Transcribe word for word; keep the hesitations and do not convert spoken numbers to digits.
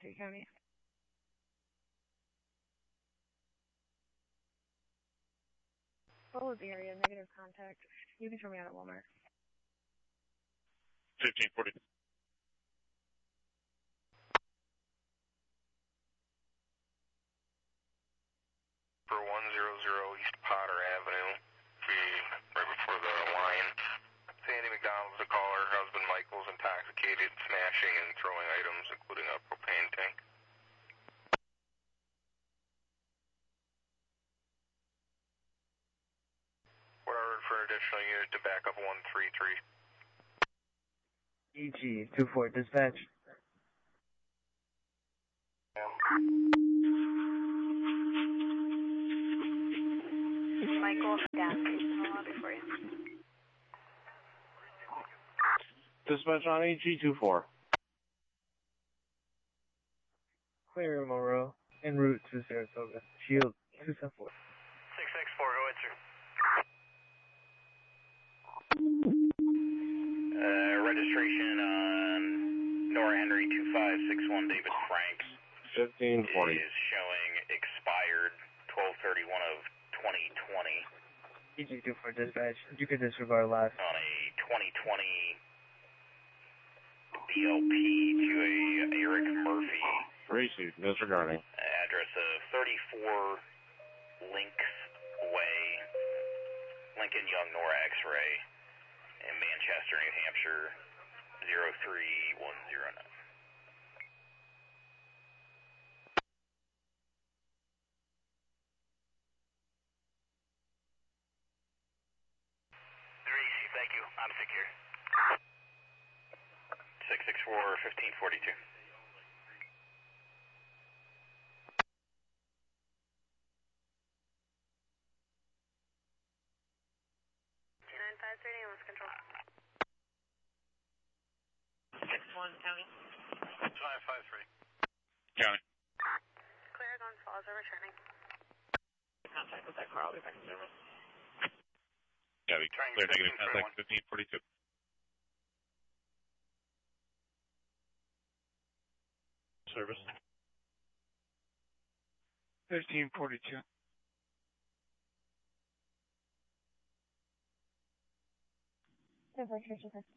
Patrick County. What was the area? Negative contact. You can turn me out at Walmart. fifteen forty. For one hundred East Potter Avenue, be right before the line. Sandy McDonald's the caller. Husband Michael's intoxicated, smashing and throwing items, including a propane tank. We're ordered for an additional unit to back up one three three. E G two four dispatch. Michael, gas station in the lobby for you. Dispatch on E G two four. Clear Monroe, en route to Saratoga. Shield two seven four. six six four, go ahead, sir. Uh, registration on Nora Henry two five six one David Frank. fifteen forty. Is showing expired twelve thirty-one of twenty twenty. E G two four dispatch. You can disregard last. On a twenty twenty B L P to a Eric Murphy. Receive, disregarding. Address of thirty-four Links Way, Lincoln Young Nora X-Ray, in Manchester, New Hampshire, zero three one zero nine. Thank you. I'm secure. six six four, fifteen forty-two. two nine five three, ambulance control. six one County. two nine five three. County. Clear, Guns Falls, are returning. Contact with that car. I'll be back in service. County. Clear negative contact fifteen forty-two. Service. fifteen forty-two. Temperature,